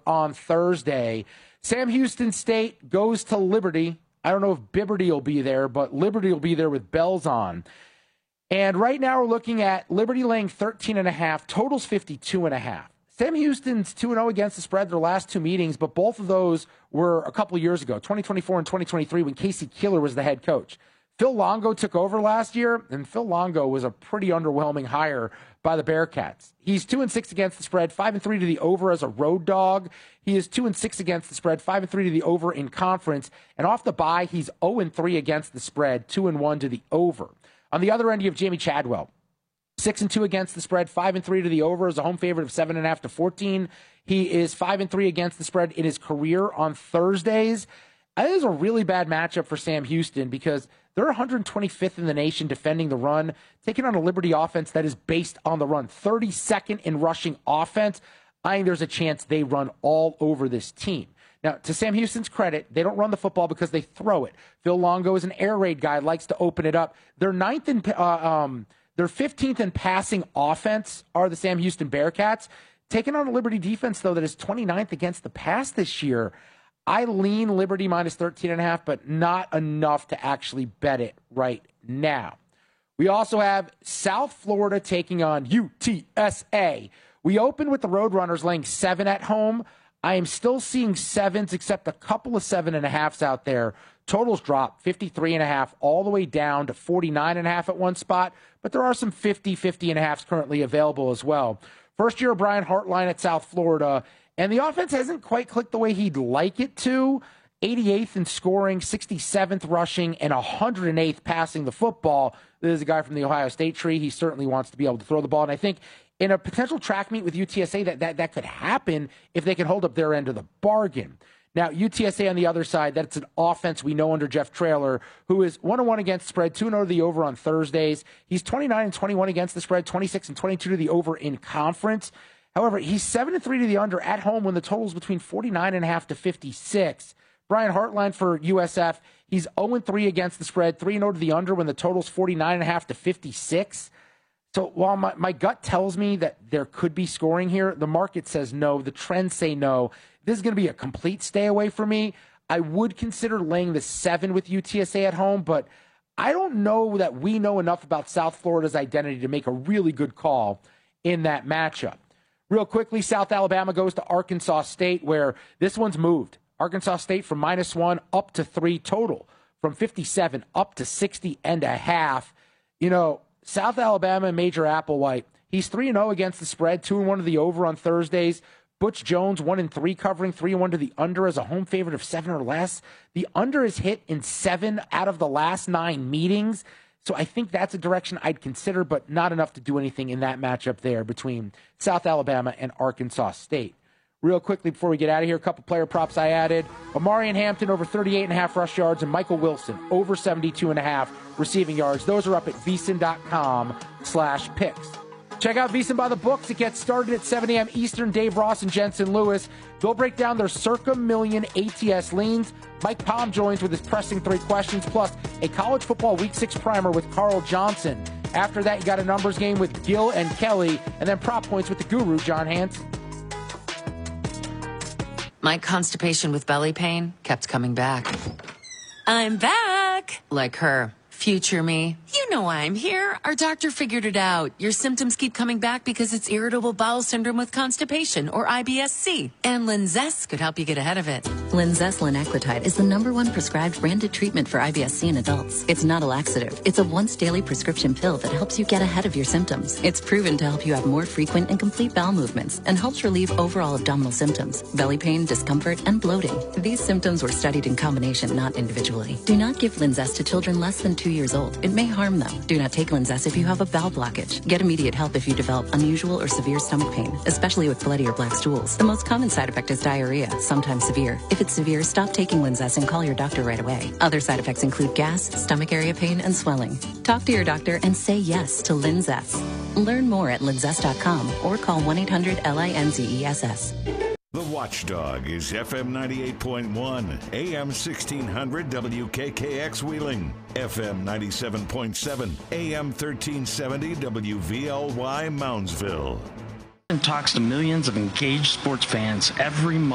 on Thursday. Sam Houston State goes to Liberty. I don't know if Bibberty will be there, but Liberty will be there with bells on. And right now we're looking at Liberty laying 13.5, totals 52.5. Sam Houston's 2-0 against the spread their last two meetings, but both of those were a couple of years ago, 2024 and 2023, when Casey Keeler was the head coach. Phil Longo took over last year, and Phil Longo was a pretty underwhelming hire by the Bearcats. He's 2-6 against the spread, 5-3 to the over as a road dog. He is 2-6 against the spread, 5-3 to the over in conference. And off the bye, he's 0-3 against the spread, 2-1 to the over. On the other end, you have Jamie Chadwell. 6-2 against the spread, 5-3 to the over as a home favorite of 7.5 to 14. He is 5-3 against the spread in his career on Thursdays. That is a really bad matchup for Sam Houston because they're 125th in the nation defending the run, taking on a Liberty offense that is based on the run. 32nd in rushing offense. I think there's a chance they run all over this team. Now, to Sam Houston's credit, they don't run the football because they throw it. Phil Longo is an air raid guy, likes to open it up. They're 15th in passing offense are the Sam Houston Bearcats. Taking on a Liberty defense, though, that is 29th against the pass this year. I lean Liberty minus 13.5, but not enough to actually bet it right now. We also have South Florida taking on UTSA. We opened with the Roadrunners laying 7 at home. I am still seeing 7s, except a couple of 7.5s out there. Totals drop 53.5 all the way down to 49.5 at one spot, but there are some 50.5s currently available as well. First year of Brian Hartline at South Florida, and the offense hasn't quite clicked the way he'd like it to. 88th in scoring, 67th rushing, and 108th passing the football. This is a guy from the Ohio State tree. He certainly wants to be able to throw the ball, and I think in a potential track meet with UTSA, that could happen if they can hold up their end of the bargain. Now, UTSA on the other side, that's an offense we know under Jeff Traylor, who is 1-1 against the spread, 2-0 to the over on Thursdays. He's 29-21 against the spread, 26-22 to the over in conference. However, he's 7-3 to the under at home when the total is between 49.5 to 56. Brian Hartline for USF, he's 0-3 against the spread, 3-0 to the under when the total's 49.5 to 56. So while my gut tells me that there could be scoring here, the market says no. The trends say no. This is going to be a complete stay away for me. I would consider laying the 7 with UTSA at home, but I don't know that we know enough about South Florida's identity to make a really good call in that matchup. Real quickly, South Alabama goes to Arkansas State, where this one's moved. Arkansas State from -1 up to 3 total, from 57 up to 60.5. You know, South Alabama, Major Applewhite, he's 3-0 against the spread, 2-1 to the over on Thursdays. Butch Jones, 1-3, covering 3-1 to the under as a home favorite of 7 or less. The under is hit in 7 out of the last 9 meetings. So I think that's a direction I'd consider, but not enough to do anything in that matchup there between South Alabama and Arkansas State. Real quickly before we get out of here, a couple player props I added. Omarion Hampton over 38.5 rush yards, and Michael Wilson over 72.5 receiving yards. Those are up at VSiN.com/picks. Check out VSiN by the books. It gets started at 7 a.m. Eastern. Dave Ross and Jensen Lewis. They'll break down their circa million ATS leans. Mike Palm joins with his pressing 3 questions, plus a college football Week 6 primer with Carl Johnson. After that, you got a numbers game with Gill and Kelly, and then prop points with the guru, John Hanson. My constipation with belly pain kept coming back. I'm back! Like her. Future me. You know I'm here. Our doctor figured it out. Your symptoms keep coming back because it's irritable bowel syndrome with constipation, or IBS-C. And Linzess could help you get ahead of it. Linzess linaclotide is the #1 prescribed branded treatment for IBS-C in adults. It's not a laxative. It's a once-daily prescription pill that helps you get ahead of your symptoms. It's proven to help you have more frequent and complete bowel movements and helps relieve overall abdominal symptoms, belly pain, discomfort, and bloating. These symptoms were studied in combination, not individually. Do not give Linzess to children less than 2 years old. It may harm them. Do not take Linzess if you have a bowel blockage. Get immediate help if you develop unusual or severe stomach pain, especially with bloody or black stools. The most common side effect is diarrhea, sometimes severe. If it's severe, stop taking Linzess and call your doctor right away. Other side effects include gas, stomach area pain, and swelling. Talk to your doctor and say yes to Linzess. Learn more at linzess.com or call 1-800-LINZESS. The Watchdog is FM 98.1, AM 1600 WKKX Wheeling, FM 97.7, AM 1370 WVLY Moundsville. And talks to millions of engaged sports fans every month.